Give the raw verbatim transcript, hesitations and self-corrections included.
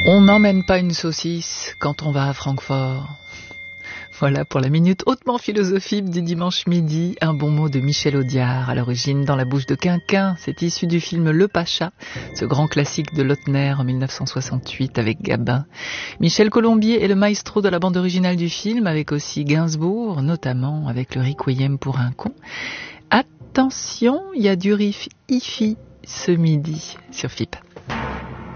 On n'emmène pas une saucisse quand on va à Francfort. Voilà pour la minute hautement philosophique du dimanche midi, un bon mot de Michel Audiard, à l'origine dans la bouche de Quinquin. C'est issu du film Le Pacha, ce grand classique de Lautner en mille neuf cent soixante-huit avec Gabin. Michel Colombier est le maestro de la bande originale du film, avec aussi Gainsbourg, notamment avec le Requiem pour un con. Attention, il y a du riff hi-fi ce midi sur F I P.